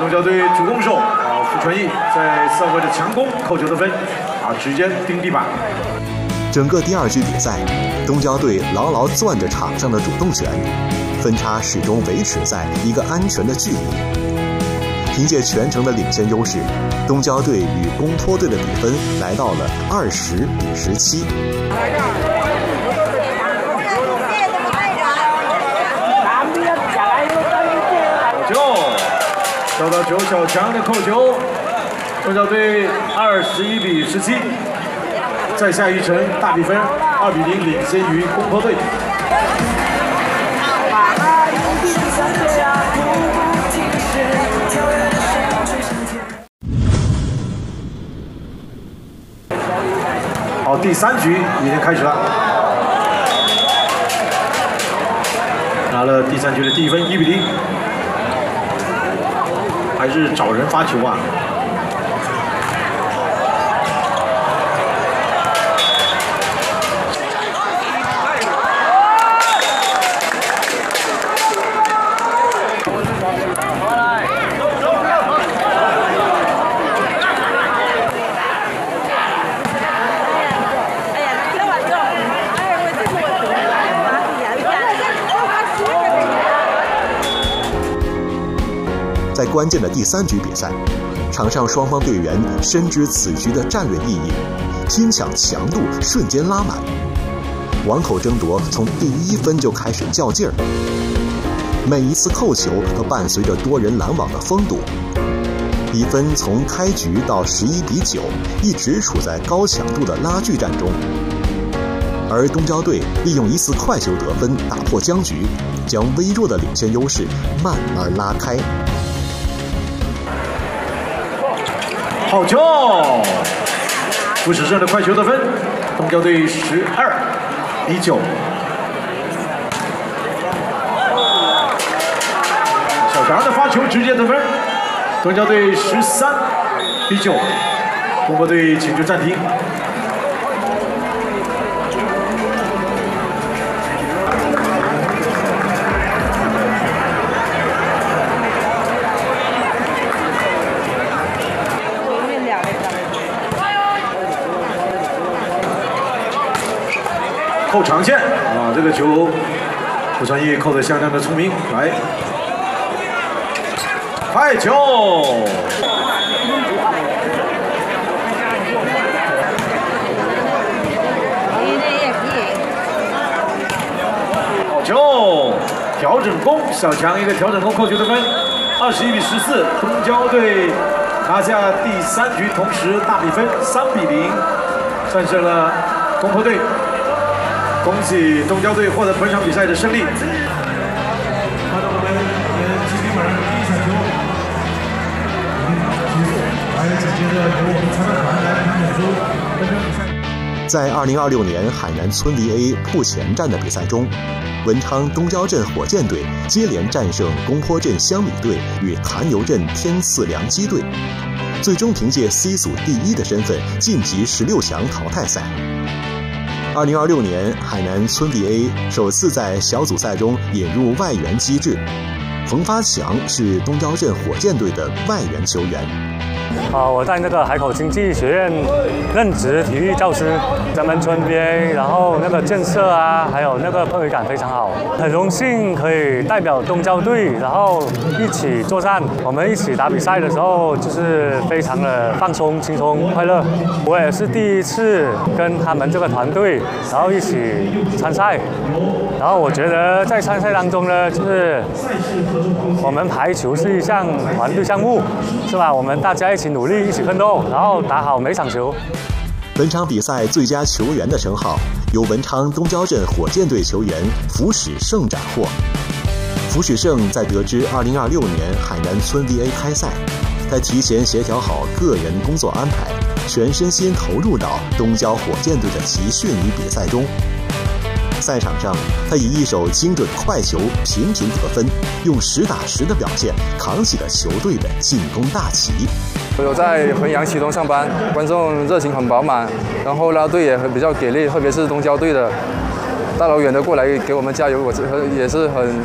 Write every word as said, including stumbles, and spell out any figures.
东郊队主攻手啊傅传义在赛会的强攻扣球得分啊，直接盯地板。 整个第二局比赛，东郊队牢牢攥着场上的主动权，分差始终维持在一个安全的距离。凭借全程的领先优势，东郊队与公托队的比分来到了二十比十七。 好球，找到球，小强的扣球，东郊队二十一比十七，在下一城大比分二比零领先于公托队。好，第三局已经开始了，拿了第三局的第一分，一比零，还是找人发球啊。 在关键的第三局比赛，场上双方队员深知此局的战略意义，拼抢强度瞬间拉满，网口争夺从第一分就开始较劲儿。每一次扣球都伴随着多人拦网的封堵，比分从开局到十一比九，一直处在高强度的拉锯战中。而东郊队利用一次快球得分打破僵局，将微弱的领先优势慢慢拉开。 好球！傅史胜的快球得分，东郊队十二比九。小强的发球直接得分，东郊队十三比九。中国队请求暂停。扣长线啊，这个球傅传义扣得相当的聪明，来，快球，好球，调整攻，小强一个调整攻扣球得分，二十一比十四，东郊队拿下第三局，同时大比分三比零战胜了公托队。恭喜东郊队获得本场比赛的胜利。看到我们的基金本第一场球，结束，来紧接着由我们裁判团来评选出本场比赛。 在二零二六年海南村里 A 铺前站的比赛中，文昌东郊镇火箭队接连战胜公坡镇香米队与潭游镇天赐良机队，最终凭借 C 组第一的身份晋级十六强淘汰赛。二零二六年，海南村里 A 首次在小组赛中引入外援机制，冯发强是东郊镇火箭队的外援球员。 啊，我在那个海口经济学院任职体育教师，咱们村边，然后那个建设啊，还有那个氛围感非常好，很荣幸可以代表东郊队，然后一起作战。我们一起打比赛的时候，就是非常的放松、轻松、快乐。我也是第一次跟他们这个团队，然后一起参赛。然后我觉得在参赛当中呢，就是我们排球是一项团队项目，是吧？我们大家一起努力，一起奋斗，然后打好每场球。 本场比赛最佳球员的称号由文昌东郊镇火箭队球员符史胜斩获。符史胜在得知二零二六年海南村 V A 开赛，在提前协调好个人工作安排，全身心投入到东郊火箭队的集训与比赛中。赛场上，他以一手精准快球频频得分，用实打实的表现扛起了球队的进攻大旗。 我有在衡阳启东上班，观众热情很饱满，然后拉队也很比较给力，特别是东郊队的大老远的过来给我们加油，我也是很